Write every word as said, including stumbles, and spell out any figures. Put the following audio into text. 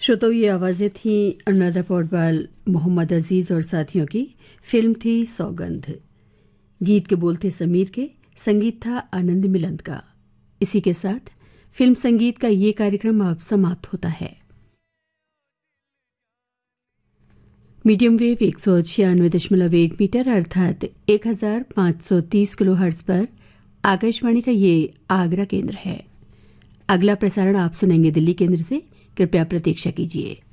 श्रोतो ये आवाज़ें थी अनुराधा पौडवाल, मोहम्मद अजीज़ और साथियों की। फिल्म थी सौगंध। गीत के बोल थे समीर के, संगीत था आनंद मिलंद का। इसी के साथ फिल्म संगीत का ये कार्यक्रम अब समाप्त होता है। मीडियम वेव एक सौ छियानवे दशमलव एक मीटर अर्थात एक हजार पाँच सौ तीस किलो हर्ट्ज पर आकाशवाणी का ये आगरा केंद्र है। अगला प्रसारण आप सुनेंगे दिल्ली केंद्र से। कृपया प्रतीक्षा कीजिए।